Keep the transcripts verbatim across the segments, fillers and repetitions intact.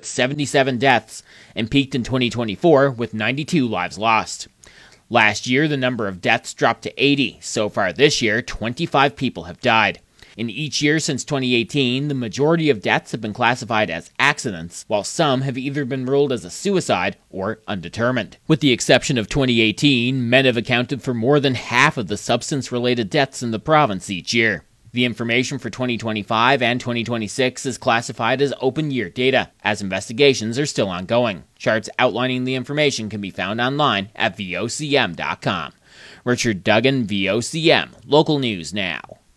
with seventy-seven deaths and peaked in twenty twenty-four with ninety-two lives lost. Last year, the number of deaths dropped to eighty. So far this year, twenty-five people have died. In each year since twenty eighteen, the majority of deaths have been classified as accidents, while some have either been ruled as a suicide or undetermined. With the exception of twenty eighteen, men have accounted for more than half of the substance-related deaths in the province each year. The information for twenty twenty-five and twenty twenty-six is classified as open year data, as investigations are still ongoing. Charts outlining the information can be found online at V O C M dot com. Richard Duggan, V O C M, Local News Now.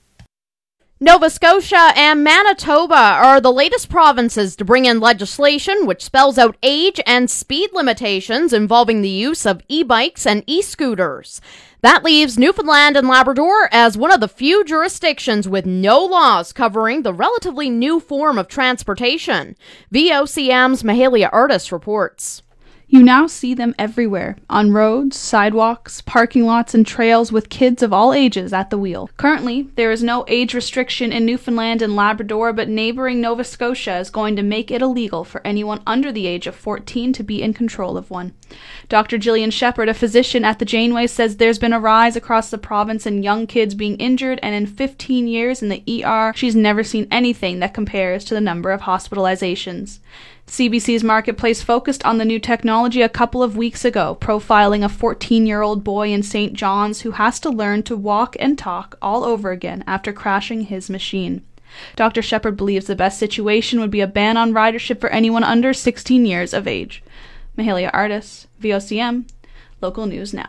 Nova Scotia and Manitoba are the latest provinces to bring in legislation which spells out age and speed limitations involving the use of e-bikes and e-scooters. That leaves Newfoundland and Labrador as one of the few jurisdictions with no laws covering the relatively new form of transportation. V O C M's Mahalia Artis reports. You now see them everywhere, on roads, sidewalks, parking lots, and trails with kids of all ages at the wheel. Currently, there is no age restriction in Newfoundland and Labrador, but neighboring Nova Scotia is going to make it illegal for anyone under the age of fourteen to be in control of one. Doctor Gillian Shepherd, a physician at the Janeway, says there's been a rise across the province in young kids being injured, and in fifteen years in the E R, she's never seen anything that compares to the number of hospitalizations. C B C's Marketplace focused on the new technology a couple of weeks ago, profiling a fourteen-year-old boy in Saint John's who has to learn to walk and talk all over again after crashing his machine. Doctor Shepherd believes the best situation would be a ban on ridership for anyone under sixteen years of age. Mahalia Artis, V O C M, Local News Now.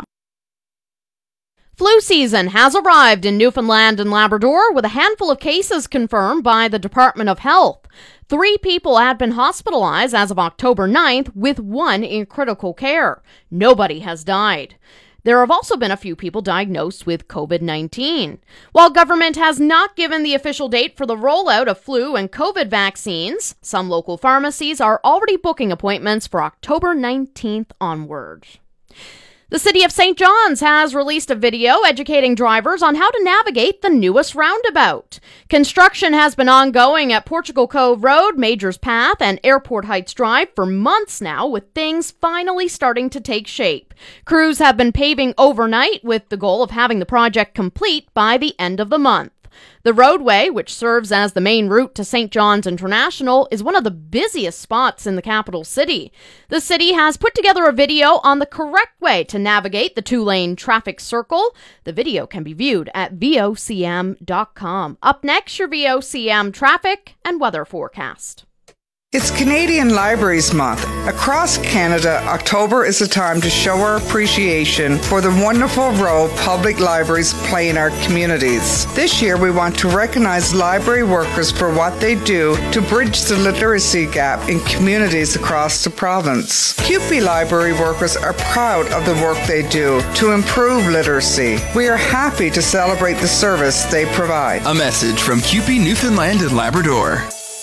Flu season has arrived in Newfoundland and Labrador with a handful of cases confirmed by the Department of Health. Three people had been hospitalized as of October ninth, with one in critical care. Nobody has died. There have also been a few people diagnosed with covid nineteen. While government has not given the official date for the rollout of flu and COVID vaccines, some local pharmacies are already booking appointments for October nineteenth onward. The City of Saint John's has released a video educating drivers on how to navigate the newest roundabout. Construction has been ongoing at Portugal Cove Road, Majors Path, and Airport Heights Drive for months now, with things finally starting to take shape. Crews have been paving overnight with the goal of having the project complete by the end of the month. The roadway, which serves as the main route to Saint John's International, is one of the busiest spots in the capital city. The city has put together a video on the correct way to navigate the two-lane traffic circle. The video can be viewed at V O C M dot com. Up next, your V O C M traffic and weather forecast. It's Canadian Libraries Month. Across Canada, October is a time to show our appreciation for the wonderful role public libraries play in our communities. This year, we want to recognize library workers for what they do to bridge the literacy gap in communities across the province. C U P E library workers are proud of the work they do to improve literacy. We are happy to celebrate the service they provide. A message from C U P E Newfoundland and Labrador.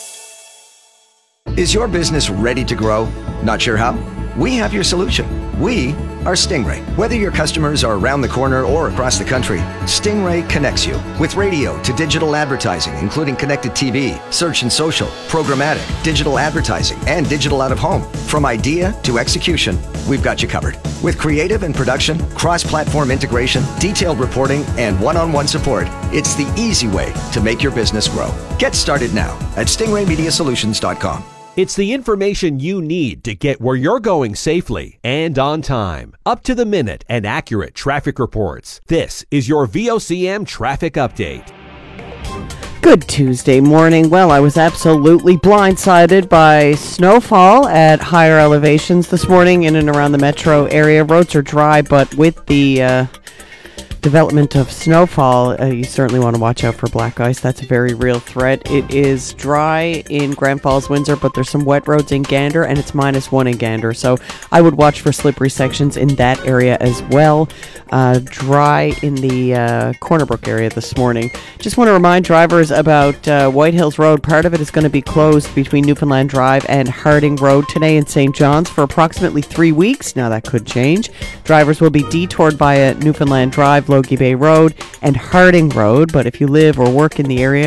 Is your business ready to grow? Not sure how? We have your solution. We are Stingray. Whether your customers are around the corner or across the country, Stingray connects you with radio to digital advertising, including connected T V, search and social, programmatic, digital advertising, and digital out-of-home. From idea to execution, we've got you covered. With creative and production, cross-platform integration, detailed reporting, and one-on-one support, it's the easy way to make your business grow. Get started now at stingray media solutions dot com. It's the information you need to get where you're going safely and on time. Up to the minute and accurate traffic reports. This is your V O C M Traffic Update. Good Tuesday morning. Well, I was absolutely blindsided by snowfall at higher elevations this morning in and around the metro area. Roads are dry, but with the uh, development of snowfall, uh, you certainly want to watch out for black ice. That's a very real threat. It is dry in Grand Falls, Windsor, but there's some wet roads in Gander, and it's minus one in Gander. So I would watch for slippery sections in that area as well. Uh, dry in the uh, Corner Brook area this morning. Just want to remind drivers about uh, White Hills Road. Part of it is going to be closed between Newfoundland Drive and Harding Road today in Saint John's for approximately three weeks. Now that could change. Drivers will be detoured by a Newfoundland Drive, Logie Bay Road, and Harding Road. But if you live or work in the area,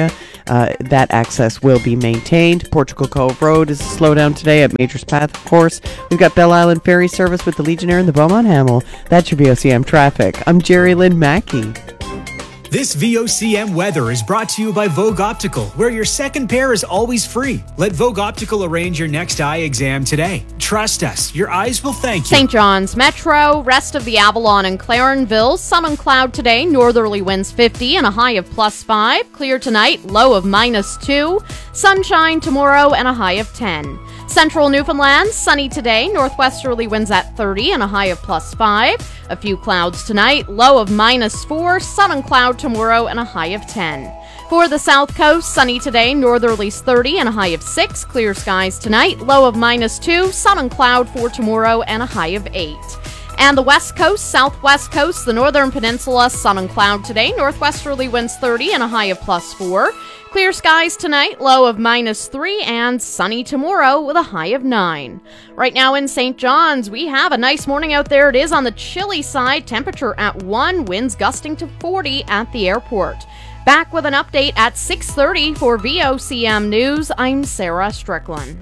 uh, that access will be maintained. Portugal Cove Road is a slowdown today at Majors Path, of course. We've got Belle Island Ferry service with the Legionnaire and the Beaumont Hamel. That's your V O C M traffic. I'm Jerry Lynn Mackey. This V O C M weather is brought to you by Vogue Optical, where your second pair is always free. Let Vogue Optical arrange your next eye exam today. Trust us, your eyes will thank you. Saint John's Metro, rest of the Avalon and Clarenville, sun and cloud today, northerly winds fifty and a high of plus five. Clear tonight, low of minus two. Sunshine tomorrow and a high of ten. Central Newfoundland, sunny today, northwesterly winds at thirty and a high of plus five. A few clouds tonight, low of minus four, sun and cloud tomorrow and a high of ten. For the South Coast, sunny today, northerlies thirty and a high of six. Clear skies tonight, low of minus two, sun and cloud for tomorrow and a high of eight. And the West Coast, Southwest Coast, the Northern Peninsula, sun and cloud today, northwesterly winds thirty and a high of plus four. Clear skies tonight, low of minus three, and sunny tomorrow with a high of nine. Right now in Saint John's, we have a nice morning out there. It is on the chilly side, temperature at one, winds gusting to forty at the airport. Back with an update at six thirty for V O C M News. I'm Sarah Strickland.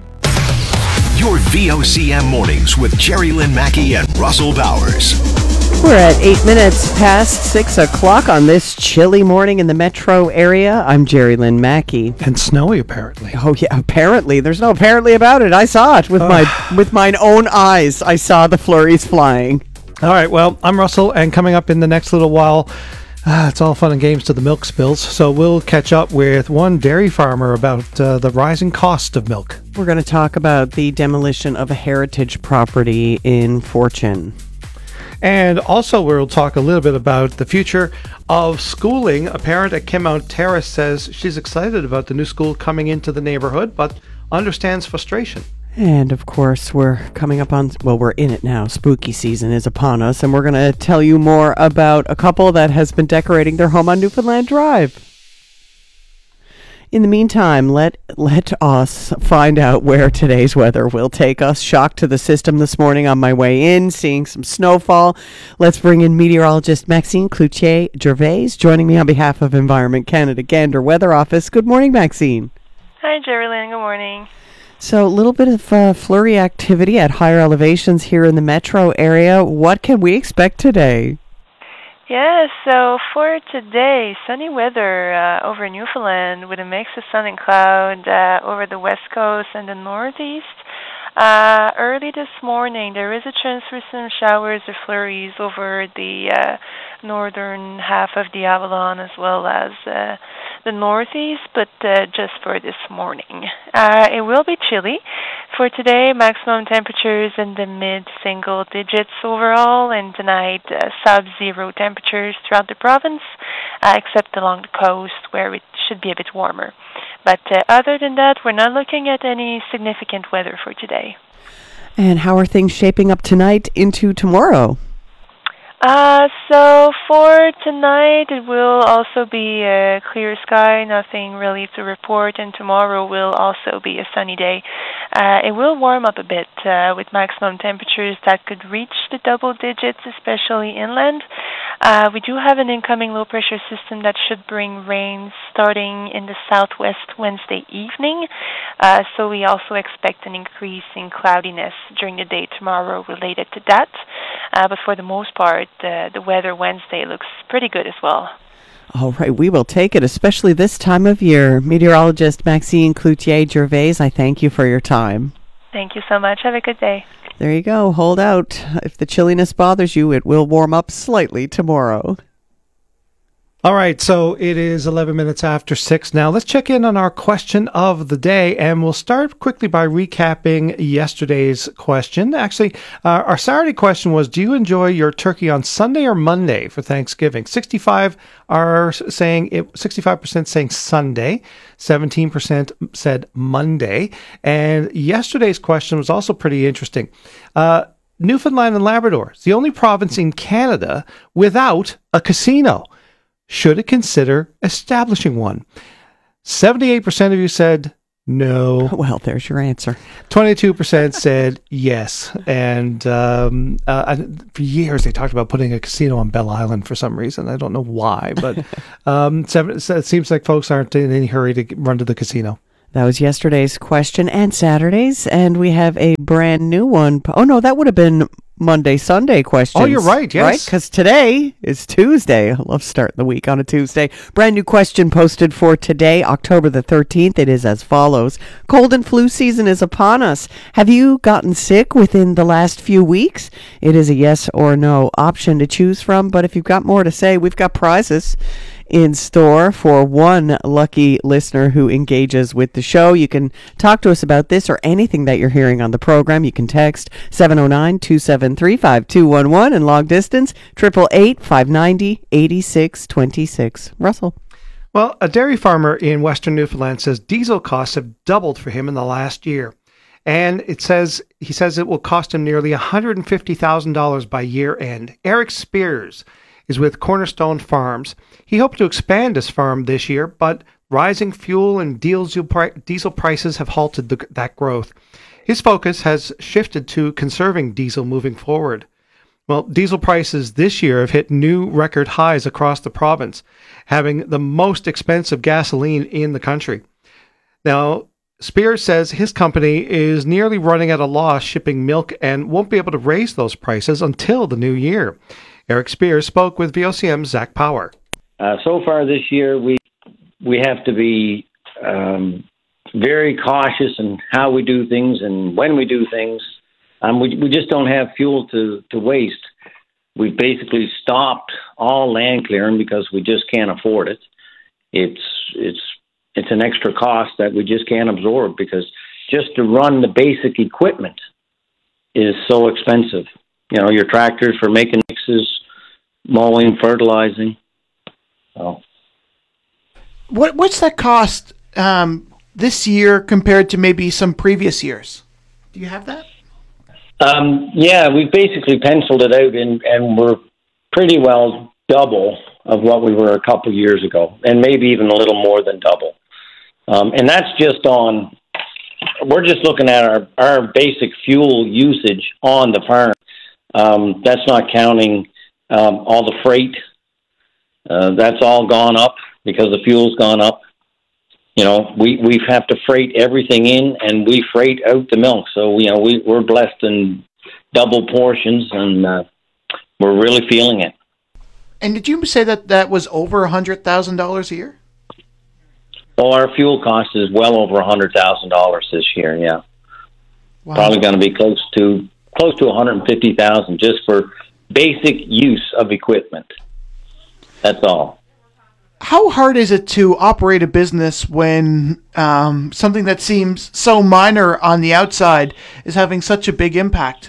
Your V O C M mornings with Jerry Lynn Mackey and Russell Bowers. We're at eight minutes past six o'clock on this chilly morning in the metro area. I'm Jerry Lynn Mackey. And snowy, apparently. Oh, yeah, apparently. There's no apparently about it. I saw it with uh. my with mine own eyes. I saw the flurries flying. All right, well, I'm Russell, and coming up in the next little while, uh, it's all fun and games to the milk spills, so we'll catch up with one dairy farmer about uh, the rising cost of milk. We're going to talk about the demolition of a heritage property in Fortune. And also we'll talk a little bit about the future of schooling. A parent at Kinmount Terrace says she's excited about the new school coming into the neighborhood, but understands frustration. And of course, we're coming up on, well, we're in it now. Spooky season is upon us, and we're going to tell you more about a couple that has been decorating their home on Newfoundland Drive. In the meantime, let let us find out where today's weather will take us. Shock to the system this morning on my way in, seeing some snowfall. Let's bring in meteorologist Maxine Cloutier-Gervais, joining me on behalf of Environment Canada Gander Weather Office. Good morning, Maxine. Hi, Jerry Lynn. Good morning. So a little bit of uh, flurry activity at higher elevations here in the metro area. What can we expect today? Yeah, so for today, sunny weather uh, over Newfoundland with a mix of sun and cloud uh, over the west coast and the northeast. Uh, early this morning, there is a chance for some showers or flurries over the uh, northern half of the Avalon as well as uh, the northeast, but uh, just for this morning. Uh, it will be chilly. For today, maximum temperatures in the mid-single digits overall, and tonight, uh, sub-zero temperatures throughout the province, uh, except along the coast where it should be a bit warmer. But uh, other than that, we're not looking at any significant weather for today. And how are things shaping up tonight into tomorrow? Uh, so for tonight, it will also be a clear sky, nothing really to report, and tomorrow will also be a sunny day. Uh, it will warm up a bit uh, with maximum temperatures that could reach the double digits, especially inland. Uh, we do have an incoming low-pressure system that should bring rain starting in the southwest Wednesday evening, uh, so we also expect an increase in cloudiness during the day tomorrow related to that. Uh, but for the most part, uh, the weather Wednesday looks pretty good as well. All right, we will take it, especially this time of year. Meteorologist Maxine Cloutier-Gervais, I thank you for your time. Thank you so much. Have a good day. There you go. Hold out. If the chilliness bothers you, it will warm up slightly tomorrow. All right, so it is eleven minutes after six now. Let's check in on our question of the day, and we'll start quickly by recapping yesterday's question. Actually, uh, our Saturday question was, do you enjoy your turkey on Sunday or Monday for Thanksgiving? sixty-five are saying it, sixty-five percent saying Sunday, seventeen percent said Monday, and yesterday's question was also pretty interesting. Uh, Newfoundland and Labrador is the only province in Canada without a casino. Should it consider establishing one? seventy-eight percent of you said No. Well, there's your answer. twenty-two percent said yes. And um, uh, for years, they talked about putting a casino on Bell Island for some reason. I don't know why, but um, seven, it seems like folks aren't in any hurry to run to the casino. That was yesterday's question and Saturday's, and we have a brand new one. Oh, no, that would have been Monday, Sunday questions. Oh, you're right, yes. Right, because today is Tuesday. I love starting the week on a Tuesday. Brand new question posted for today, October the thirteenth. It is as follows. Cold and flu season is upon us. Have you gotten sick within the last few weeks? It is a yes or no option to choose from, but if you've got more to say, we've got prizes in store for one lucky listener who engages with the show. You can talk to us about this or anything that you're hearing on the program. You can text seven oh nine, two seven three, five two one one and long distance eight eight eight, five nine zero, eight six two six. Russell. Well, a dairy farmer in Western Newfoundland says diesel costs have doubled for him in the last year. And it says he says it will cost him nearly one hundred fifty thousand dollars by year end. Eric Spears is with Cornerstone Farms. He hoped to expand his farm this year, but rising fuel and diesel prices have halted the, that growth. His focus has shifted to conserving diesel moving forward. Well, diesel prices this year have hit new record highs across the province, having the most expensive gasoline in the country. Now, Spears says his company is nearly running at a loss shipping milk and won't be able to raise those prices until the new year. Eric Spears spoke with V O C M's Zach Power. Uh, so far this year, we we have to be um, very cautious in how we do things and when we do things. Um, we we just don't have fuel to, to waste. We've basically stopped all land clearing because we just can't afford it. It's it's it's an extra cost that we just can't absorb because just to run the basic equipment is so expensive. You know, your tractors for making mixes, mowing, fertilizing. Oh. What what's that cost um, this year compared to maybe some previous years? Do you have that? Um, yeah, we've basically penciled it out, and, and we're pretty well double of what we were a couple years ago, and maybe even a little more than double. Um, and that's just on, we're just looking at our, our basic fuel usage on the farm. Um, that's not counting um, all the freight. Uh, that's all gone up because the fuel's gone up. You know, we, we have to freight everything in, and we freight out the milk. So, you know, we, we're blessed in double portions, and uh, we're really feeling it. And did you say that that was over one hundred thousand dollars a year? Oh, our fuel cost is well over one hundred thousand dollars this year, yeah. Wow. Probably going to be close to close to one hundred fifty thousand dollars just for basic use of equipment. That's all. How hard is it to operate a business when um, something that seems so minor on the outside is having such a big impact?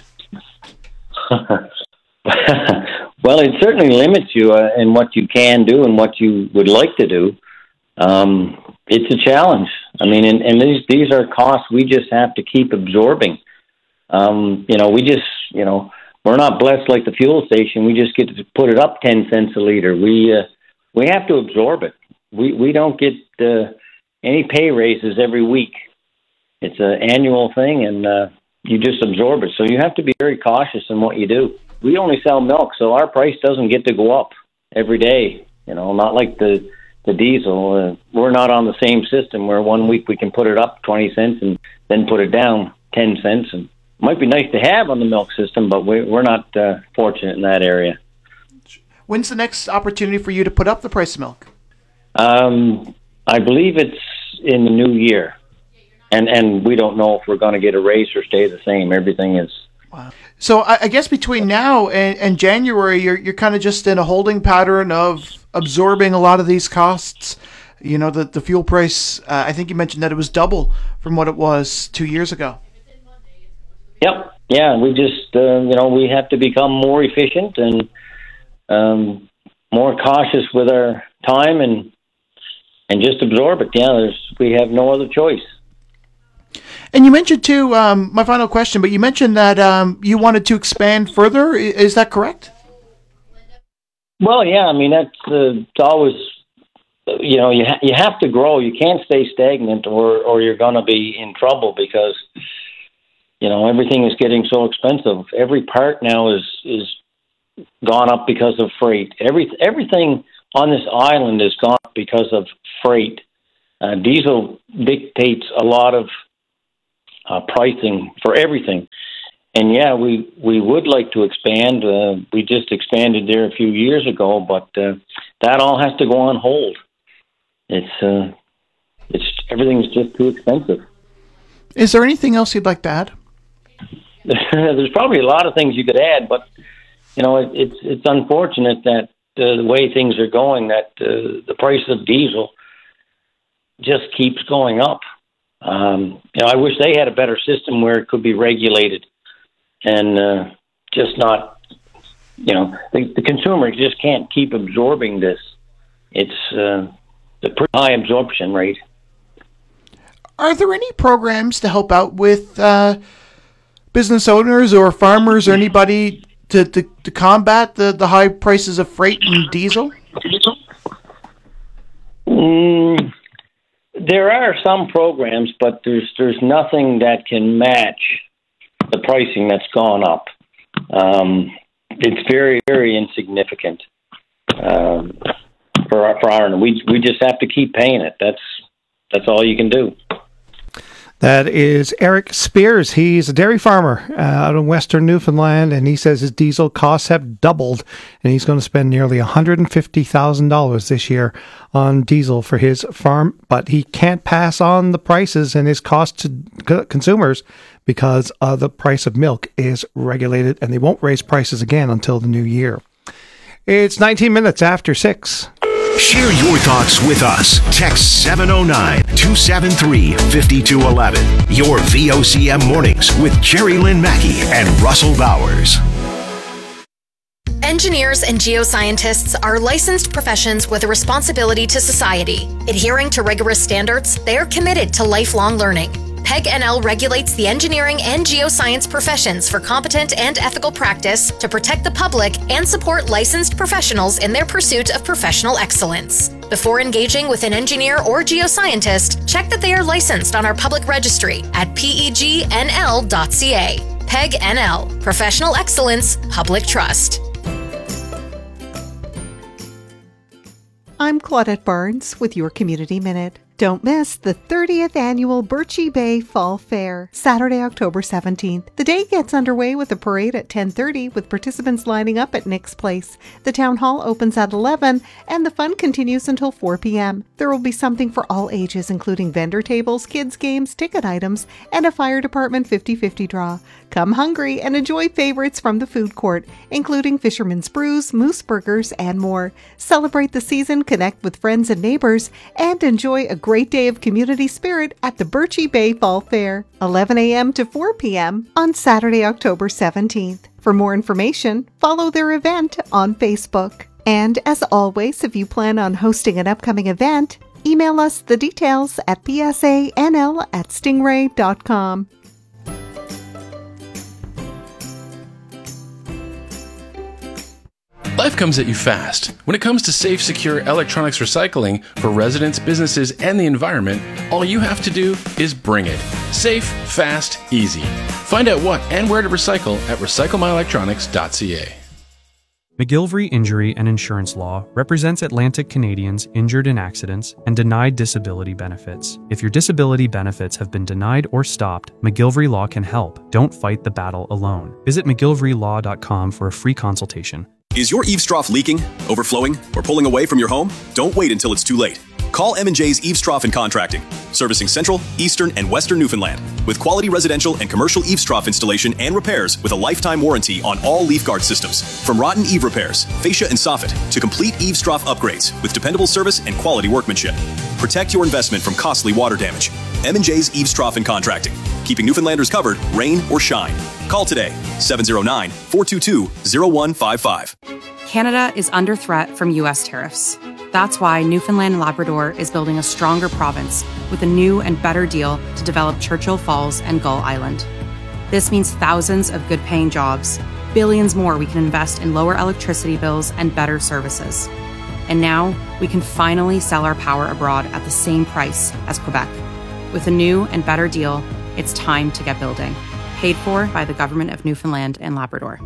Well, it certainly limits you uh, in what you can do and what you would like to do. Um, it's a challenge. I mean, and, and these these are costs we just have to keep absorbing. Um, you know, we just, you know, we're not blessed like the fuel station. We just get to put it up ten cents a liter. We uh, we have to absorb it. We we don't get uh, any pay raises every week. It's an annual thing, and uh, you just absorb it. So you have to be very cautious in what you do. We only sell milk, so our price doesn't get to go up every day. You know, not like the the diesel. Uh, we're not on the same system where one week we can put it up twenty cents and then put it down ten cents. And it might be nice to have on the milk system, but we, we're not uh, fortunate in that area. When's the next opportunity for you to put up the price of milk? Um, I believe it's in the new year. And and we don't know if we're going to get a raise or stay the same. Everything is... Wow. So I, I guess between now and, and January, you're you're kind of just in a holding pattern of absorbing a lot of these costs. You know, the, the fuel price, uh, I think you mentioned that it was double from what it was two years ago. Yep. Yeah, we just, uh, you know, we have to become more efficient and um, more cautious with our time and and just absorb it. Yeah, there's, we have no other choice. And you mentioned, too, um, my final question, but you mentioned that um, you wanted to expand further. Is that correct? Well, yeah. I mean, that's uh, it's always you know, you ha- you have to grow. You can't stay stagnant, or or you're going to be in trouble because, you know, everything is getting so expensive. Every part now is is gone up because of freight. Every everything on this island is gone up because of freight. Uh, diesel dictates a lot of uh, pricing for everything. And yeah, we, we would like to expand. Uh, we just expanded there a few years ago, but uh, that all has to go on hold. It's uh, it's everything's just too expensive. Is there anything else you'd like to add? There's probably a lot of things you could add, but you know, it, it's it's unfortunate that uh, the way things are going, that uh, the price of diesel just keeps going up. Um, you know, I wish they had a better system where it could be regulated. And uh, just not, you know, the, the consumer just can't keep absorbing this. It's uh, a pretty high absorption rate. Are there any programs to help out with uh, business owners or farmers or anybody to, to, to combat the, the high prices of freight and diesel? Mm, there are some programs, but there's there's nothing that can match the pricing that's gone up. Um, it's very, very insignificant um, for our, for our, we we just have to keep paying it. That's that's all you can do. That is Eric Spears. He's a dairy farmer uh, out in western Newfoundland, and he says his diesel costs have doubled, and he's going to spend nearly one hundred fifty thousand dollars this year on diesel for his farm, but he can't pass on the prices and his cost to consumers because uh, the price of milk is regulated, and they won't raise prices again until the new year. It's nineteen minutes after six. Share your thoughts with us. Text seven oh nine, two seven three, five two one one. Your V O C M Mornings with Jerry Lynn Mackey and Russell Bowers. Engineers and geoscientists are licensed professions with a responsibility to society. Adhering to rigorous standards, they are committed to lifelong learning. P E G N L regulates the engineering and geoscience professions for competent and ethical practice to protect the public and support licensed professionals in their pursuit of professional excellence. Before engaging with an engineer or geoscientist, check that they are licensed on our public registry at P E G N L dot C A. P E G N L, Professional Excellence, Public Trust. I'm Claudette Barnes with your Community Minute. Don't miss the thirtieth Annual Birchie Bay Fall Fair, Saturday, October seventeenth. The day gets underway with a parade at ten thirty with participants lining up at Nick's Place. The town hall opens at eleven and the fun continues until four p.m. There will be something for all ages, including vendor tables, kids' games, ticket items, and a fire department fifty-fifty draw. Come hungry and enjoy favorites from the food court, including Fisherman's Brews, Moose Burgers, and more. Celebrate the season, connect with friends and neighbors, and enjoy a great day of community spirit at the Birchie Bay Fall Fair, eleven a.m. to four p.m. on Saturday, October seventeenth. For more information, follow their event on Facebook. And as always, if you plan on hosting an upcoming event, email us the details at p s a n l at stingray dot com. Life comes at you fast. When it comes to safe, secure electronics recycling for residents, businesses, and the environment, all you have to do is bring it. Safe, fast, easy. Find out what and where to recycle at recycle my electronics dot c a. McGilvery Injury and Insurance Law represents Atlantic Canadians injured in accidents and denied disability benefits. If your disability benefits have been denied or stopped, McGilvery Law can help. Don't fight the battle alone. Visit mcgilvery law dot com for a free consultation. Is your eaves trough leaking, overflowing, or pulling away from your home? Don't wait until it's too late. Call M and J's Eaves Trough and Contracting, servicing Central, Eastern, and Western Newfoundland, with quality residential and commercial eaves trough installation and repairs with a lifetime warranty on all leaf guard systems. From rotten eave repairs, fascia and soffit, to complete eaves trough upgrades with dependable service and quality workmanship. Protect your investment from costly water damage. M and J's Eaves Trough and Contracting, keeping Newfoundlanders covered, rain or shine. Call today, seven oh nine, four two two, oh one five five. Canada is under threat from U S tariffs. That's why Newfoundland and Labrador is building a stronger province with a new and better deal to develop Churchill Falls and Gull Island. This means thousands of good-paying jobs, billions more we can invest in lower electricity bills and better services. And now we can finally sell our power abroad at the same price as Quebec. With a new and better deal, it's time to get building. Paid for by the Government of Newfoundland and Labrador.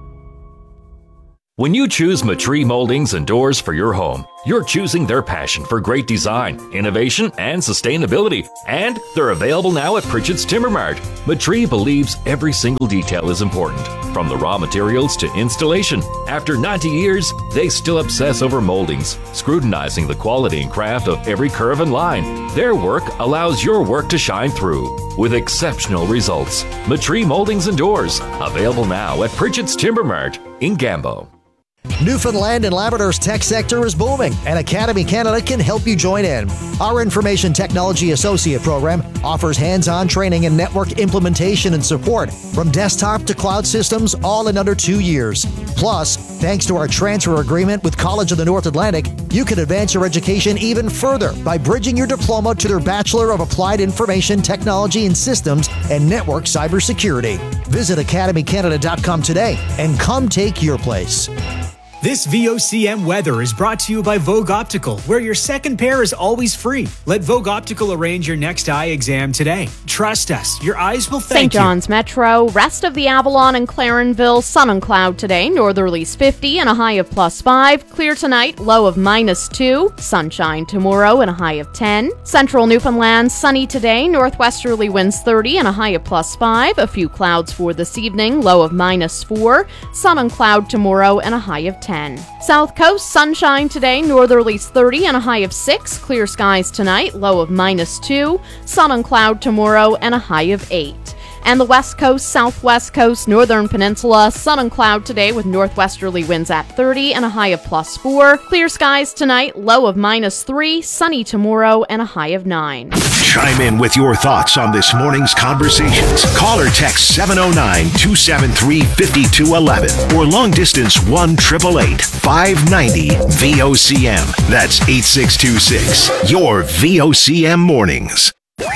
When you choose Matree Moldings and Doors for your home, you're choosing their passion for great design, innovation, and sustainability. And they're available now at Pritchett's Timber Mart. Matree believes every single detail is important, from the raw materials to installation. After ninety years, they still obsess over moldings, scrutinizing the quality and craft of every curve and line. Their work allows your work to shine through with exceptional results. Matree Moldings and Doors, available now at Pritchett's Timber Mart in Gambo. Newfoundland and Labrador's tech sector is booming, and Academy Canada can help you join in. Our Information Technology Associate program offers hands-on training in network implementation and support, from desktop to cloud systems, all in under two years. Plus, thanks to our transfer agreement with College of the North Atlantic, you can advance your education even further by bridging your diploma to their Bachelor of Applied Information Technology and Systems and Network Cybersecurity. Visit academy canada dot com today and come take your place. This V O C M weather is brought to you by Vogue Optical, where your second pair is always free. Let Vogue Optical arrange your next eye exam today. Trust us, your eyes will thank Saint you. John's Metro, rest of the Avalon and Clarenville, sun and cloud today, northerlies fifty and a high of plus five. Clear tonight, low of minus two. Sunshine tomorrow and a high of ten. Central Newfoundland, sunny today, northwesterly winds thirty and a high of plus five. A few clouds for this evening, low of minus four. Sun and cloud tomorrow and a high of ten. South Coast, sunshine today, northerlies thirty and a high of six. Clear skies tonight, low of minus two. Sun and cloud tomorrow and a high of eight. And the West Coast, Southwest Coast, Northern Peninsula, sun and cloud today with northwesterly winds at thirty and a high of plus four. Clear skies tonight, low of minus three. Sunny tomorrow and a high of nine. Chime in with your thoughts on this morning's conversations. Call or text seven oh nine, two seven three, five two one one or long distance one eight eight eight, five nine zero, V O C M. That's eight six two six. Your V O C M mornings.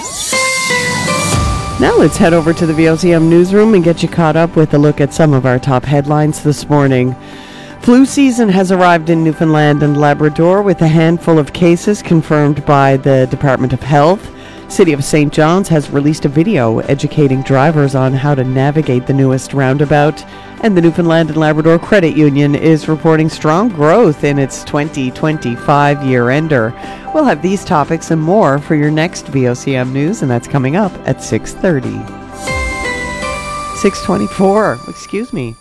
Now let's head over to the V O C M newsroom and get you caught up with a look at some of our top headlines this morning. Flu season has arrived in Newfoundland and Labrador with a handful of cases confirmed by the Department of Health. City of Saint John's has released a video educating drivers on how to navigate the newest roundabout. And the Newfoundland and Labrador Credit Union is reporting strong growth in its twenty twenty-five year-ender. We'll have these topics and more for your next V O C M News, and that's coming up at six thirty. six twenty-four, excuse me.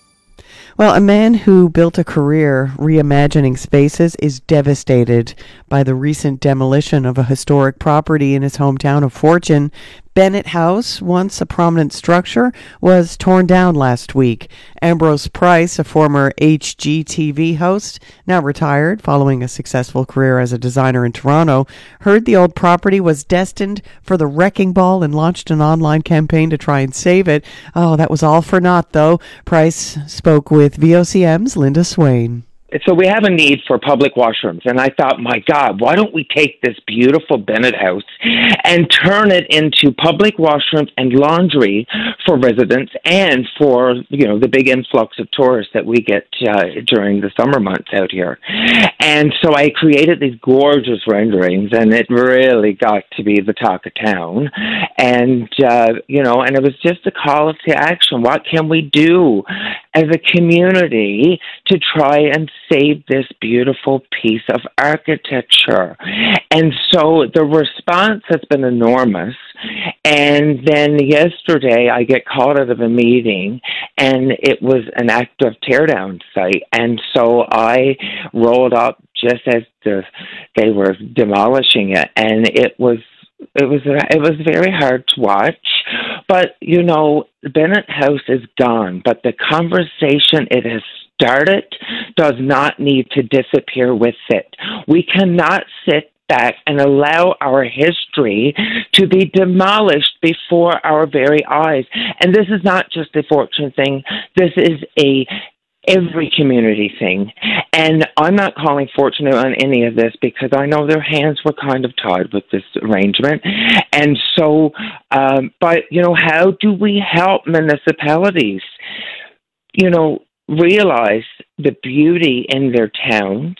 Well, a man who built a career reimagining spaces is devastated by the recent demolition of a historic property in his hometown of Fortune. Bennett House, once a prominent structure, was torn down last week. Ambrose Price, a former H G T V host, now retired following a successful career as a designer in Toronto, heard the old property was destined for the wrecking ball and launched an online campaign to try and save it. Oh, that was all for naught, though. Price spoke with V O C M's Linda Swain. So we have a need for public washrooms, and I thought, my God, why don't we take this beautiful Bennett House and turn it into public washrooms and laundry for residents and for, you know, the big influx of tourists that we get uh, during the summer months out here. And so I created these gorgeous renderings, and it really got to be the talk of town. And, uh, you know, and it was just a call to action. What can we do as a community to try and save this beautiful piece of architecture? And so the response has been enormous. And then yesterday I get called out of a meeting, and it was an active teardown site. And so I rolled up just as the, they were demolishing it, and it was It was it was very hard to watch, but, you know, Bennett House is gone, but the conversation it has started does not need to disappear with it. We cannot sit back and allow our history to be demolished before our very eyes. And this is not just a Fortune thing. This is a every community thing. And I'm not calling Fortune on any of this because I know their hands were kind of tied with this arrangement. And so, um, but, you know, how do we help municipalities, you know, realize the beauty in their towns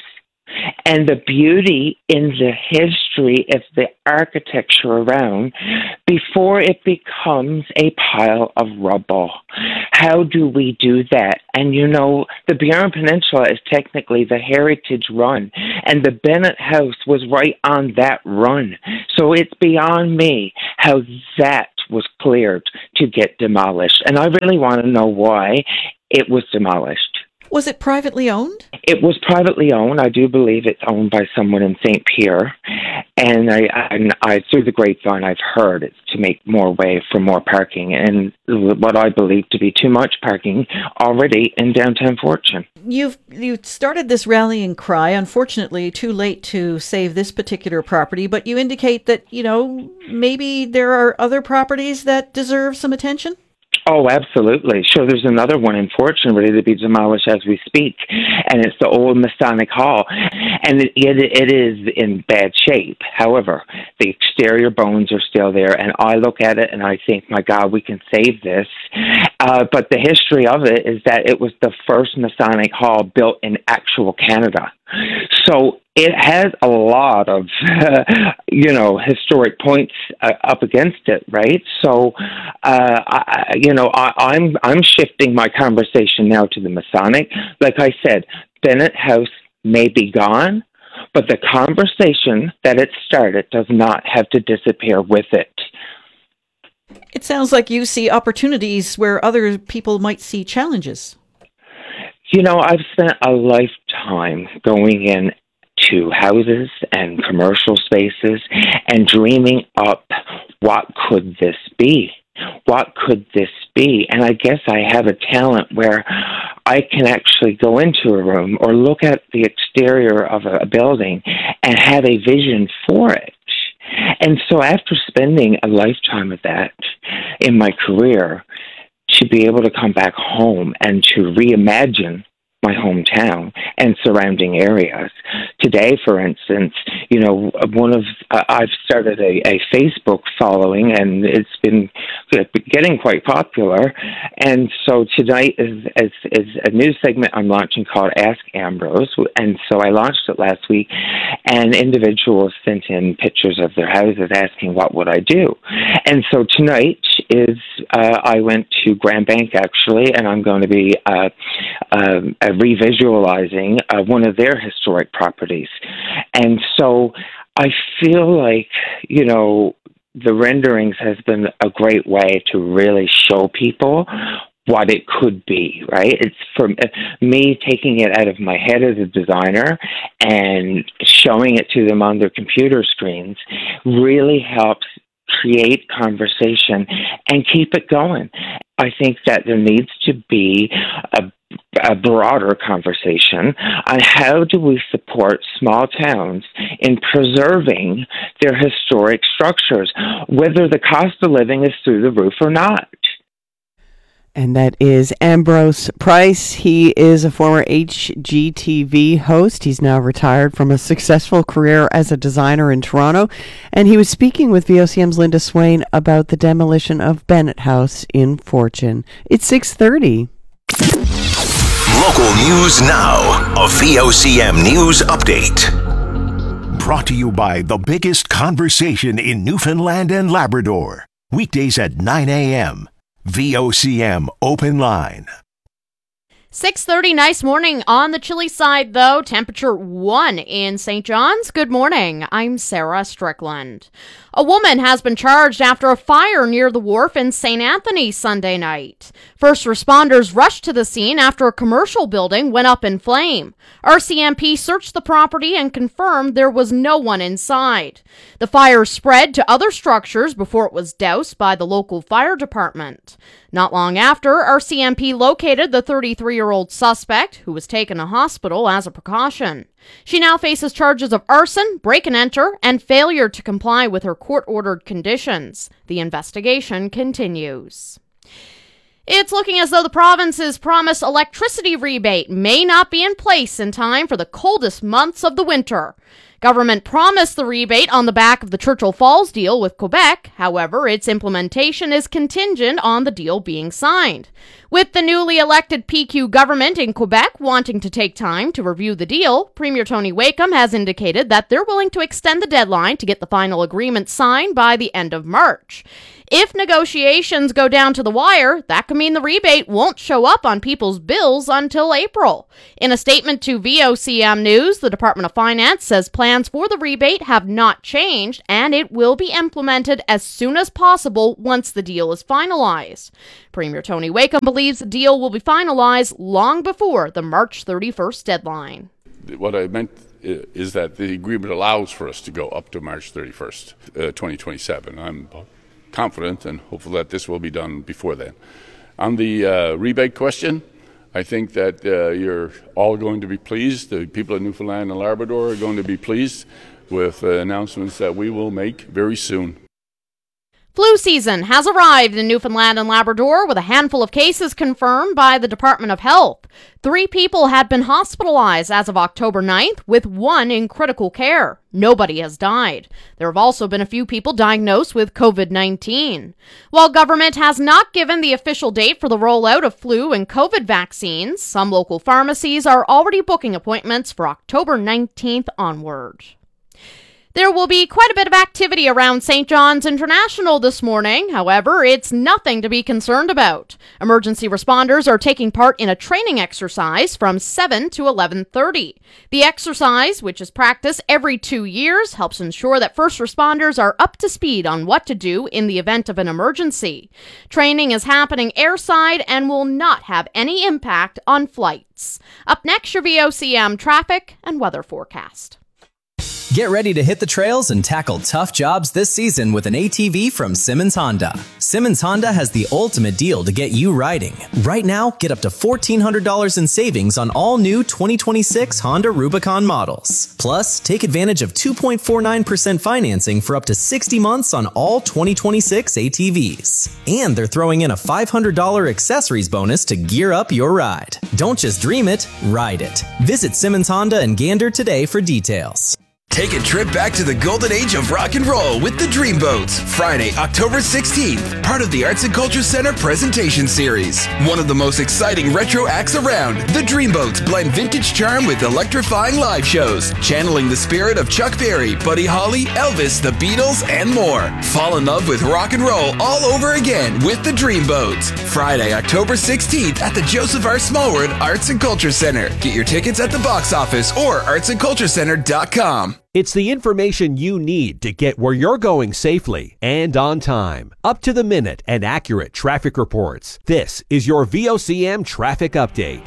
and the beauty in the history of the architecture around before it becomes a pile of rubble. How do we do that? And you know, the Burin Peninsula is technically the heritage run, and the Bennett House was right on that run. So it's beyond me how that was cleared to get demolished. And I really want to know why it was demolished. Was it privately owned? It was privately owned. I do believe it's owned by someone in Saint Pierre. And I, I, I through the grapevine, I've heard it's to make more way for more parking, and what I believe to be too much parking already in downtown Fortune. You've you started this rallying cry, unfortunately too late to save this particular property, but you indicate that, you know, maybe there are other properties that deserve some attention? Oh, absolutely. Sure, there's another one in Fortune ready to be demolished as we speak, and it's the old Masonic Hall, and it, it, it is in bad shape. However, the exterior bones are still there, and I look at it and I think, my God, we can save this. Uh, but the history of it is that it was the first Masonic Hall built in actual Canada. So it has a lot of, uh, you know, historic points uh, up against it, right? So, uh, I, you know, I, I'm I'm shifting my conversation now to the Masonic. Like I said, Bennett House may be gone, but the conversation that it started does not have to disappear with it. It sounds like you see opportunities where other people might see challenges. You know, I've spent a lifetime going in to houses and commercial spaces and dreaming up, what could this be? What could this be? And I guess I have a talent where I can actually go into a room or look at the exterior of a building and have a vision for it. And so after spending a lifetime of that in my career, to be able to come back home and to reimagine my hometown and surrounding areas. Today, for instance, you know, one of uh, I've started a, a Facebook following, and it's been getting quite popular. And so tonight is, is is a new segment I'm launching called Ask Ambrose, and so I launched it last week. And individuals sent in pictures of their houses asking, "What would I do?" And so tonight is uh, I went to Grand Bank actually, and I'm going to be uh, uh, revisualizing uh, one of their historic properties. And so I feel like, you know, the renderings has been a great way to really show people what it could be, right? It's for me taking it out of my head as a designer and showing it to them on their computer screens really helps create conversation and keep it going. I think that there needs to be a a broader conversation on how do we support small towns in preserving their historic structures, whether the cost of living is through the roof or not. And that is Ambrose Price. He is a former H G T V host. He's now retired from a successful career as a designer in Toronto. And he was speaking with V O C M's Linda Swain about the demolition of Bennett House in Fortune. It's six thirty. Local news now. A V O C M News Update. Brought to you by the biggest conversation in Newfoundland and Labrador. Weekdays at nine a.m. V O C M Open Line. six thirty, nice morning on the chilly side, though. Temperature one in Saint John's. Good morning. I'm Sarah Strickland. A woman has been charged after a fire near the wharf in Saint Anthony Sunday night. First responders rushed to the scene after a commercial building went up in flame. R C M P searched the property and confirmed there was no one inside. The fire spread to other structures before it was doused by the local fire department. Not long after, R C M P located the thirty-three-year-old suspect, who was taken to hospital as a precaution. She now faces charges of arson, break-and-enter, and failure to comply with her court-ordered conditions. The investigation continues. It's looking as though the province's promised electricity rebate may not be in place in time for the coldest months of the winter. Government promised the rebate on the back of the Churchill Falls deal with Quebec. However, its implementation is contingent on the deal being signed. With the newly elected P Q government in Quebec wanting to take time to review the deal, Premier Tony Wakeham has indicated that they're willing to extend the deadline to get the final agreement signed by the end of March. If negotiations go down to the wire, that could mean the rebate won't show up on people's bills until April. In a statement to V O C M News, the Department of Finance says plans for the rebate have not changed, and it will be implemented as soon as possible once the deal is finalized. Premier Tony Wakeham believes the deal will be finalized long before the March thirty-first deadline. What I meant is that the agreement allows for us to go up to March thirty-first, uh, twenty twenty-seven. I'm confident and hopeful that this will be done before then. On the uh, rebate question, I think that uh, you're all going to be pleased. The people of Newfoundland and Labrador are going to be pleased with uh, announcements that we will make very soon. Flu season has arrived in Newfoundland and Labrador with a handful of cases confirmed by the Department of Health. Three people had been hospitalized as of October ninth, with one in critical care. Nobody has died. There have also been a few people diagnosed with covid nineteen. While government has not given the official date for the rollout of flu and COVID vaccines, some local pharmacies are already booking appointments for October nineteenth onward. There will be quite a bit of activity around Saint John's International this morning. However, it's nothing to be concerned about. Emergency responders are taking part in a training exercise from seven to eleven thirty. The exercise, which is practiced every two years, helps ensure that first responders are up to speed on what to do in the event of an emergency. Training is happening airside and will not have any impact on flights. Up next, your V O C M traffic and weather forecast. Get ready to hit the trails and tackle tough jobs this season with an A T V from Simmons Honda. Simmons Honda has the ultimate deal to get you riding. Right now, get up to fourteen hundred dollars in savings on all new twenty twenty-six Honda Rubicon models. Plus, take advantage of two point four nine percent financing for up to sixty months on all twenty twenty-six A T Vs. And they're throwing in a five hundred dollars accessories bonus to gear up your ride. Don't just dream it, ride it. Visit Simmons Honda and Gander today for details. Take a trip back to the golden age of rock and roll with the Dreamboats, Friday, October sixteenth, part of the Arts and Culture Center presentation series. One of the most exciting retro acts around, the Dreamboats blend vintage charm with electrifying live shows, channeling the spirit of Chuck Berry, Buddy Holly, Elvis, the Beatles, and more. Fall in love with rock and roll all over again with the Dreamboats, Friday, October sixteenth at the Joseph R. Smallwood Arts and Culture Center. Get your tickets at the box office or arts and culture center dot com. It's the information you need to get where you're going safely and on time. Up to the minute and accurate traffic reports. This is your V O C M traffic update.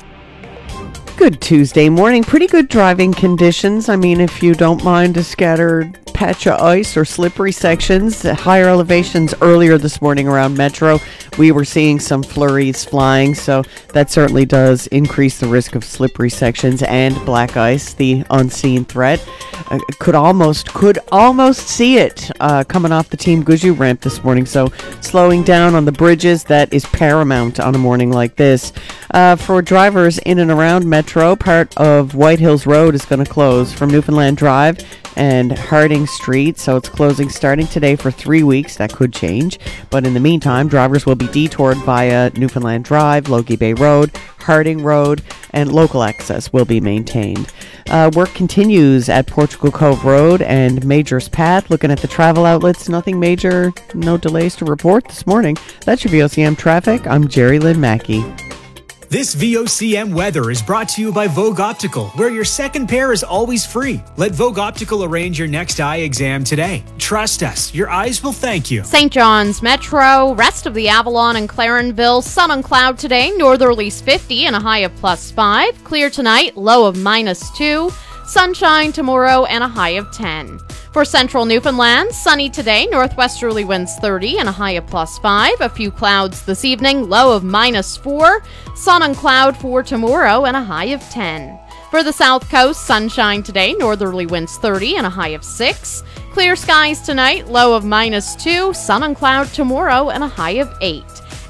Good Tuesday morning. Pretty good driving conditions. I mean, if you don't mind a scattered patch of ice or slippery sections. Higher elevations earlier this morning around Metro, we were seeing some flurries flying, so that certainly does increase the risk of slippery sections and black ice, the unseen threat. Uh, could almost could almost see it uh, coming off the Team Guju ramp this morning, so slowing down on the bridges, that is paramount on a morning like this. Uh, for drivers in and around Metro, part of White Hills Road is going to close from Newfoundland Drive and Harding Street, so it's closing starting today for three weeks. That could change, but in the meantime, drivers will be detoured via Newfoundland Drive, Logie Bay Road, Harding Road, and local access will be maintained. Uh, work continues at Portugal Cove Road and Majors Path. Looking at the travel outlets, nothing major, no delays to report this morning. That's your V O C M traffic. I'm Jerry Lynn Mackey. This V O C M weather is brought to you by Vogue Optical, where your second pair is always free. Let Vogue Optical arrange your next eye exam today. Trust us, your eyes will thank you. Saint John's Metro, rest of the Avalon and Clarenville, sun and cloud today, northerlies fifty and a high of plus five. Clear tonight, low of minus two. Sunshine tomorrow and a high of ten. For central Newfoundland, sunny today, northwesterly winds thirty and a high of plus five. A few clouds this evening, low of minus four. Sun and cloud for tomorrow and a high of ten. For the south coast, sunshine today, northerly winds thirty and a high of six. Clear skies tonight, low of minus two. Sun and cloud tomorrow and a high of eight.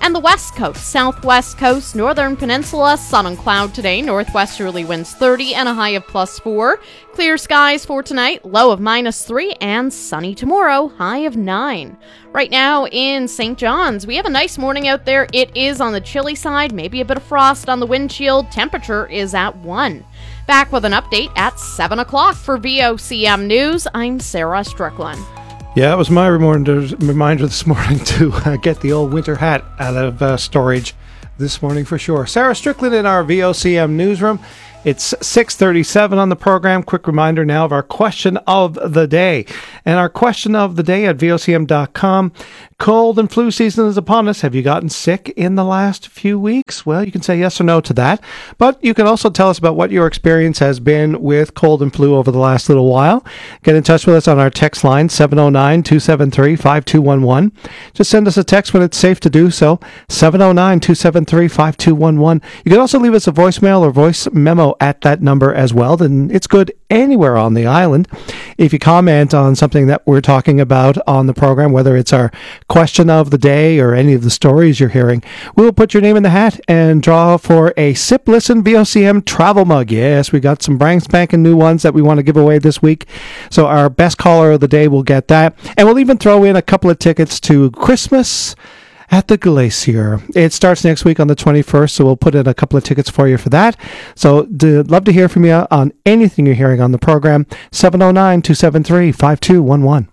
And the west coast, southwest coast, northern peninsula, sun and cloud today, northwesterly winds thirty and a high of plus four. Clear skies for tonight, low of minus three, and sunny tomorrow, high of nine. Right now in Saint John's, we have a nice morning out there. It is on the chilly side, maybe a bit of frost on the windshield. Temperature is at one. Back with an update at seven o'clock for V O C M News. I'm Sarah Strickland. Yeah, it was my reminder, reminder this morning to uh, get the old winter hat out of uh, storage this morning for sure. Sarah Strickland in our V O C M newsroom. It's six thirty-seven on the program. Quick reminder now of our question of the day. And our question of the day at V O C M dot com. Cold and flu season is upon us. Have you gotten sick in the last few weeks? Well, you can say yes or no to that. But you can also tell us about what your experience has been with cold and flu over the last little while. Get in touch with us on our text line, seven oh nine, two seven three, five two one one. Just send us a text when it's safe to do so, seven oh nine, two seven three, five two one one. You can also leave us a voicemail or voice memo at that number as well. Then it's good anywhere on the island. If you comment on something that we're talking about on the program, whether it's our question of the day or any of the stories you're hearing, we'll put your name in the hat and draw for a Sip Listen V O C M travel mug. Yes, we got some brand spanking new ones that we want to give away this week. So our best caller of the day will get that. And we'll even throw in a couple of tickets to Christmas at the Glacier. It starts next week on the twenty-first, so we'll put in a couple of tickets for you for that. So d- love to hear from you on anything you're hearing on the program, seven oh nine, two seven three, five two one one.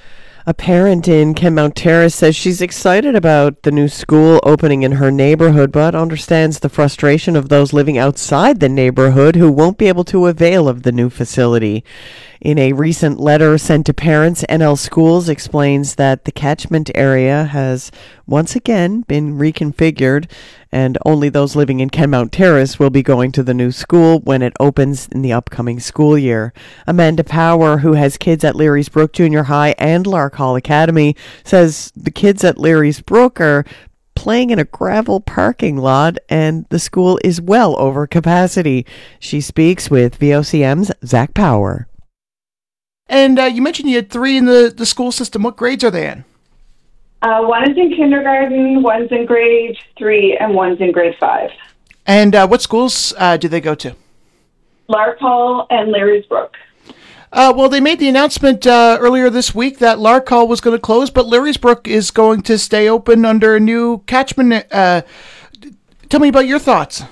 A parent in Kenmount Terrace says she's excited about the new school opening in her neighborhood, but understands the frustration of those living outside the neighborhood who won't be able to avail of the new facility. In a recent letter sent to parents, N L Schools explains that the catchment area has once again been reconfigured, and only those living in Kenmount Terrace will be going to the new school when it opens in the upcoming school year. Amanda Power, who has kids at Leary's Brook Junior High and Lark Hall Academy, says the kids at Leary's Brook are playing in a gravel parking lot, and the school is well over capacity. She speaks with V O C M's Zach Power. And uh, you mentioned you had three in the, the school system. What grades are they in? Uh, one is in kindergarten, one's in grade three, and one's in grade five. And uh, what schools uh, do they go to? Lark Hall and Larry's Brook. Uh, well, they made the announcement uh, earlier this week that Lark Hall was going to close, but Larry's Brook is going to stay open under a new catchment. Uh, tell me about your thoughts.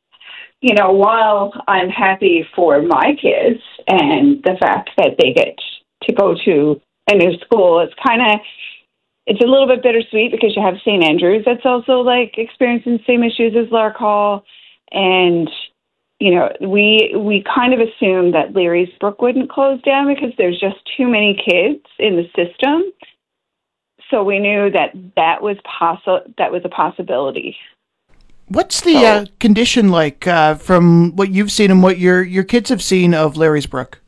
You know, while I'm happy for my kids and the fact that they get to go to a new school, it's kind of, it's a little bit bittersweet because you have Saint Andrews that's also like experiencing the same issues as Lark Hall. And, you know, we we kind of assumed that Leary's Brook wouldn't close down because there's just too many kids in the system. So we knew that that was possi- that was a possibility. What's the uh, condition like uh, from what you've seen and what your, your kids have seen of Larry's Brook?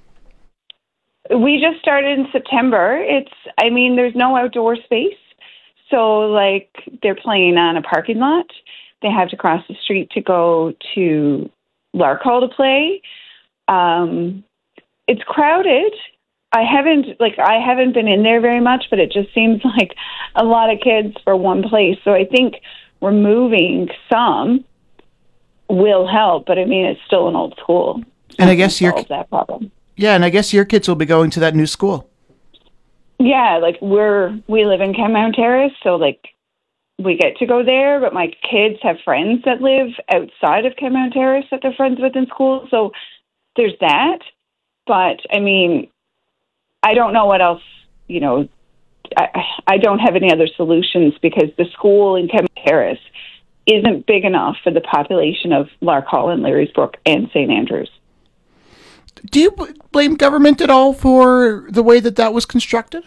We just started in September. It's, I mean, there's no outdoor space. So, like, they're playing on a parking lot. They have to cross the street to go to Lark Hall to play. Um, it's crowded. I haven't, like, I haven't been in there very much, but it just seems like a lot of kids for one place. So I think removing some will help, but I mean, it's still an old school. And I guess your that problem. Yeah, and I guess your kids will be going to that new school. Yeah, like we're we live in Kenmount Terrace, so like we get to go there. But my kids have friends that live outside of Kenmount Terrace that they're friends with in school, so there's that. But I mean, I don't know what else. You know, I I don't have any other solutions because the school in Kenmount Terrace isn't big enough for the population of Lark Hall and Larry's Brook and Saint Andrews. Do you blame government at all for the way that that was constructed?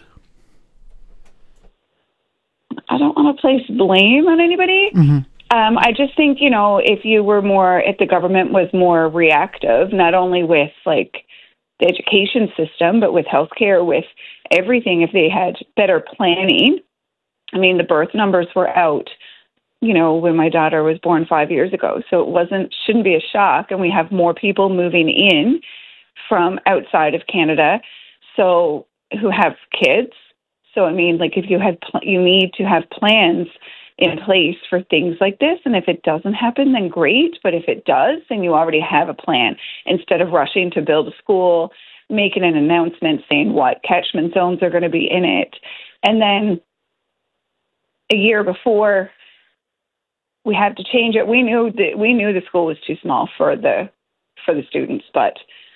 I don't want to place blame on anybody. Mm-hmm. Um, I just think, you know, if you were more, if the government was more reactive, not only with like the education system, but with healthcare, with everything, if they had better planning. I mean, the birth numbers were out, you know, when my daughter was born five years ago. So it wasn't, shouldn't be a shock. And we have more people moving in from outside of Canada, so who have kids. So I mean, like if you had, pl- you need to have plans in place for things like this. And if it doesn't happen, then great. But if it does, then you already have a plan instead of rushing to build a school, making an announcement saying what catchment zones are going to be in it. And then a year before we had to change it, we knew that we knew the school was too small for the for the students, but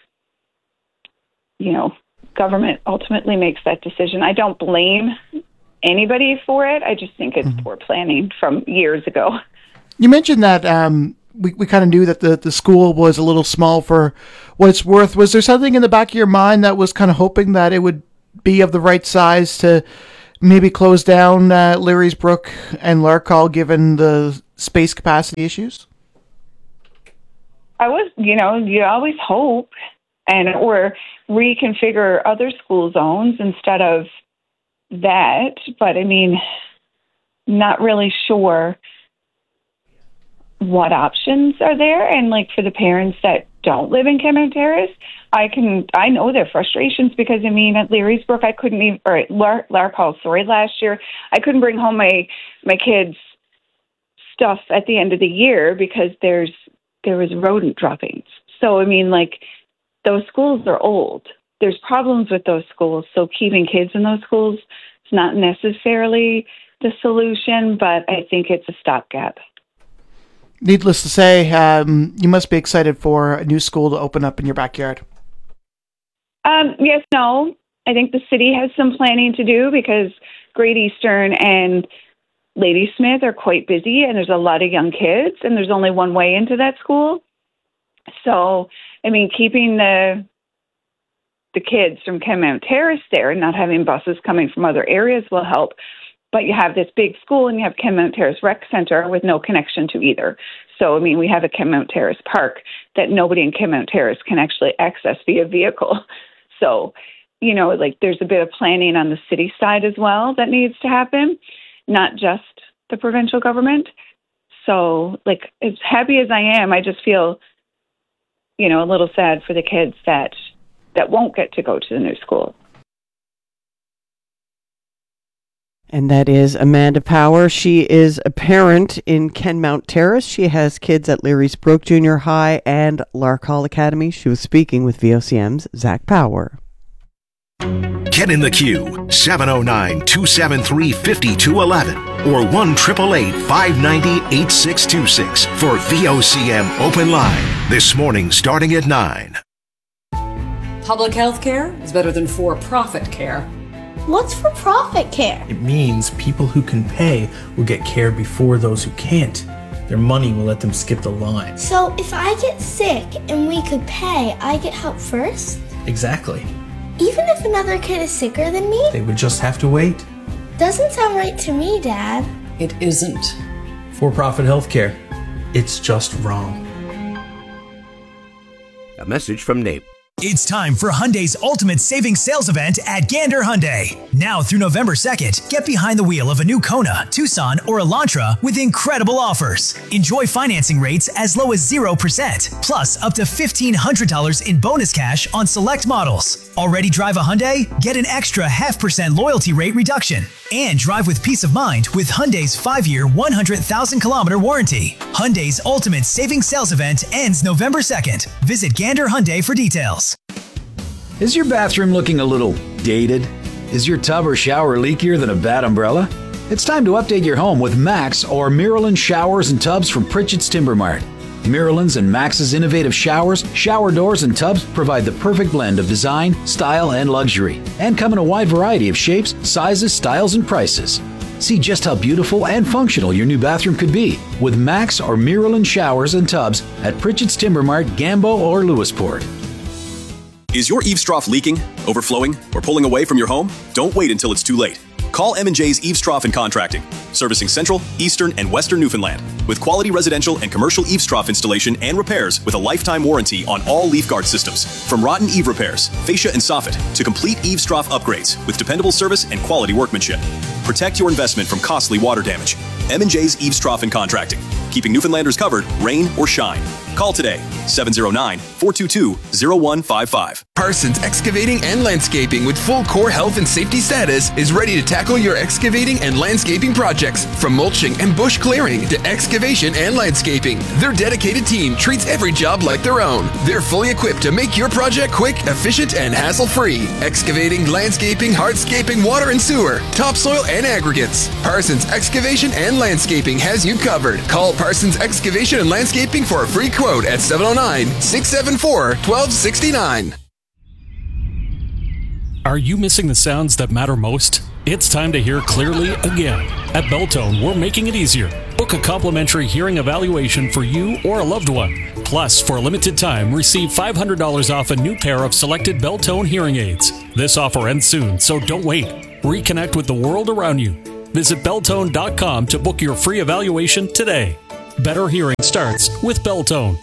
you know, government ultimately makes that decision. I don't blame anybody for it. I just think it's mm-hmm. poor planning from years ago. You mentioned that um, we, we kind of knew that the, the school was a little small for what it's worth. Was there something in the back of your mind that was kind of hoping that it would be of the right size to maybe close down uh, Larry's Brook and Larkhall given the space capacity issues? I was, you know, you always hope and or reconfigure other school zones instead of that. But I mean, not really sure what options are there. And like for the parents that don't live in Kenmount Terrace, I can, I know their frustrations because I mean, at Larry's Brook, I couldn't even, or at Lar- Larkhall, sorry, last year, I couldn't bring home my, my kids' stuff at the end of the year because there's, there was rodent droppings. So, I mean, like, those schools are old. There's problems with those schools. So keeping kids in those schools is not necessarily the solution, but I think it's a stopgap. Needless to say, um, you must be excited for a new school to open up in your backyard. Um, yes, no. I think the city has some planning to do because Great Eastern and Ladysmith are quite busy and there's a lot of young kids and there's only one way into that school. So, I mean, keeping the the kids from Kenmount Terrace there and not having buses coming from other areas will help. But you have this big school and you have Kenmount Terrace Rec Center with no connection to either. So, I mean, we have a Kenmount Terrace Park that nobody in Kenmount Terrace can actually access via vehicle. So, you know, like there's a bit of planning on the city side as well that needs to happen, not just the provincial government. So, like, as happy as I am, I just feel, you know, a little sad for the kids that that won't get to go to the new school. And that is Amanda Power. She is a parent in Kenmount Terrace. She has kids at Larry's Brook Junior High and Larkhall Academy. She was speaking with V O C M's Zach Power. Get in the queue, seven oh nine, two seven three, five two one one or one eight eight eight, five nine zero, eight six two six for V O C M Open Line. This morning starting at nine. Public health care is better than for-profit care. What's for-profit care? It means people who can pay will get care before those who can't. Their money will let them skip the line. So if I get sick and we could pay, I get help first? Exactly. Even if another kid is sicker than me? They would just have to wait. Doesn't sound right to me, Dad. It isn't. For-profit healthcare. It's just wrong. A message from N A P. It's time for Hyundai's Ultimate Savings Sales Event at Gander Hyundai. Now through November second, get behind the wheel of a new Kona, Tucson, or Elantra with incredible offers. Enjoy financing rates as low as zero percent, plus up to fifteen hundred dollars in bonus cash on select models. Already drive a Hyundai? Get an extra half percent loyalty rate reduction. And drive with peace of mind with Hyundai's five-year, one hundred thousand kilometer warranty. Hyundai's Ultimate Savings Sales Event ends November second. Visit Gander Hyundai for details. Is your bathroom looking a little dated? Is your tub or shower leakier than a bad umbrella? It's time to update your home with Max or Miralyn showers and tubs from Pritchett's Timber Mart. Miralyn's and Max's innovative showers, shower doors, and tubs provide the perfect blend of design, style, and luxury, and come in a wide variety of shapes, sizes, styles, and prices. See just how beautiful and functional your new bathroom could be with Max or Miralyn showers and tubs at Pritchett's Timber Mart, Gambo, or Lewisport. Is your eaves trough leaking, overflowing, or pulling away from your home? Don't wait until it's too late. Call M and J's Eaves Trough and Contracting, servicing Central, Eastern, and Western Newfoundland, with quality residential and commercial eaves trough installation and repairs with a lifetime warranty on all leaf guard systems. From rotten eave repairs, fascia and soffit, to complete eaves trough upgrades with dependable service and quality workmanship. Protect your investment from costly water damage. M and J's Eaves Trough and Contracting, keeping Newfoundlanders covered, rain or shine. Call today, seven oh nine, four two two, oh one five five. Parsons Excavating and Landscaping with full core health and safety status is ready to tackle your excavating and landscaping projects. From mulching and bush clearing to excavation and landscaping, their dedicated team treats every job like their own. They're fully equipped to make your project quick, efficient, and hassle-free. Excavating, landscaping, hardscaping, water and sewer, topsoil, and aggregates. Parsons Excavation and Landscaping has you covered. Call Parsons Excavation and Landscaping for a free quote at seven oh nine, six seven four, one two six nine. Are you missing the sounds that matter most? It's time to hear clearly again. At Beltone, we're making it easier. Book a complimentary hearing evaluation for you or a loved one. Plus, for a limited time, receive five hundred dollars off a new pair of selected Beltone hearing aids. This offer ends soon, so don't wait. Reconnect with the world around you. Visit Beltone dot com to book your free evaluation today. Better hearing starts with Beltone.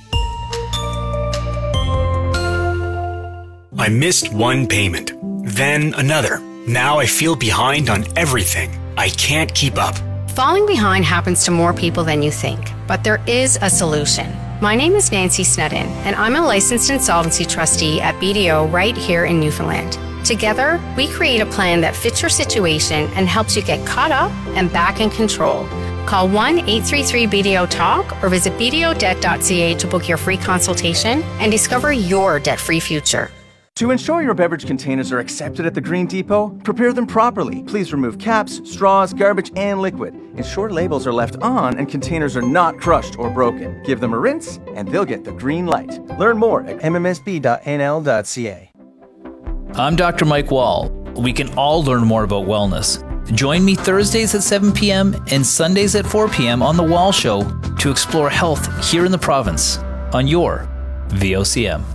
I missed one payment, then another. Now I feel behind on everything. I can't keep up. Falling behind happens to more people than you think, but there is a solution. My name is Nancy Snedden, and I'm a licensed insolvency trustee at B D O right here in Newfoundland. Together, we create a plan that fits your situation and helps you get caught up and back in control. Call one eight three three B D O talk or visit b d o debt dot c a to book your free consultation and discover your debt-free future. To ensure your beverage containers are accepted at the Green Depot, prepare them properly. Please remove caps, straws, garbage, and liquid. Ensure labels are left on and containers are not crushed or broken. Give them a rinse, and they'll get the green light. Learn more at m m s b dot n l dot c a. I'm Doctor Mike Wall. We can all learn more about wellness. Join me Thursdays at seven p.m. and Sundays at four p.m. on The Wall Show to explore health here in the province on your V O C M.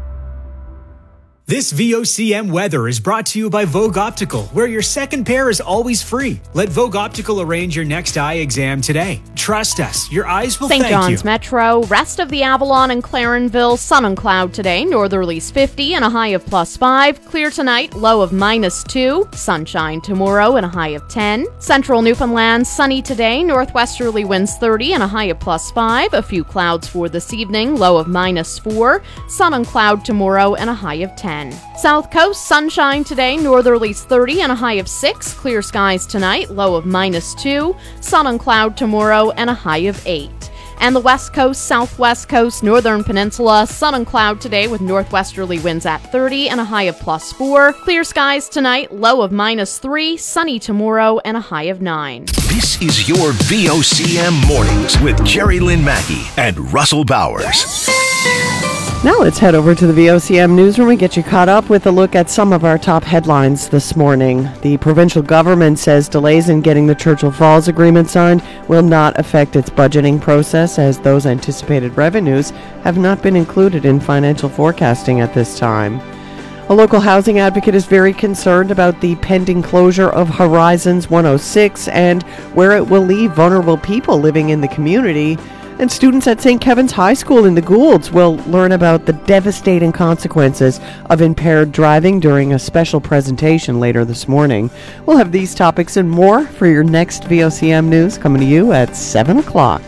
This V O C M weather is brought to you by Vogue Optical, where your second pair is always free. Let Vogue Optical arrange your next eye exam today. Trust us, your eyes will Saint thank you. John's Metro, rest of the Avalon and Clarenville, sun and cloud today, northerlies fifty and a high of plus five. Clear tonight, low of minus two. Sunshine tomorrow and a high of ten. Central Newfoundland, sunny today, northwesterly winds thirty and a high of plus five. A few clouds for this evening, low of minus four. Sun and cloud tomorrow and a high of ten. South Coast, sunshine today, northerlies thirty and a high of six. Clear skies tonight, low of minus two. Sun and cloud tomorrow and a high of eight. And the West Coast, Southwest Coast, Northern Peninsula, sun and cloud today with northwesterly winds at thirty and a high of plus four. Clear skies tonight, low of minus three. Sunny tomorrow and a high of nine. This is your V O C M Mornings with Jerry Lynn Mackey and Russell Bowers. Now let's head over to the V O C M newsroom and get you caught up with a look at some of our top headlines this morning. The provincial government says delays in getting the Churchill Falls agreement signed will not affect its budgeting process, as those anticipated revenues have not been included in financial forecasting at this time. A local housing advocate is very concerned about the pending closure of Horizons one oh six and where it will leave vulnerable people living in the community. And students at Saint Kevin's High School in the Goulds will learn about the devastating consequences of impaired driving during a special presentation later this morning. We'll have these topics and more for your next V O C M News coming to you at seven o'clock.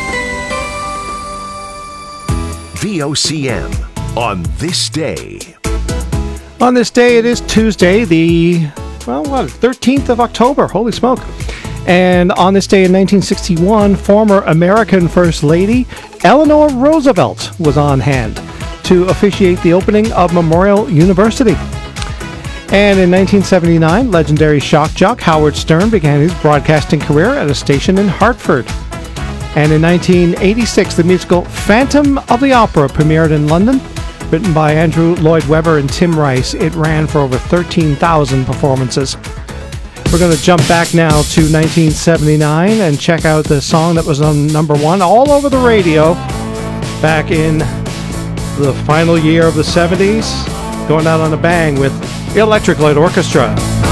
V O C M on this day. On this day, it is Tuesday, the, well, what, thirteenth of October. Holy smoke. And on this day in nineteen sixty-one, former American First Lady Eleanor Roosevelt was on hand to officiate the opening of Memorial University. And in nineteen seventy-nine, legendary shock jock Howard Stern began his broadcasting career at a station in Hartford. And in nineteen eighty-six, the musical Phantom of the Opera premiered in London. Written by Andrew Lloyd Webber and Tim Rice, it ran for over thirteen thousand performances. We're going to jump back now to nineteen seventy-nine and check out the song that was on number one all over the radio back in the final year of the seventies, going out on a bang with Electric Light Orchestra.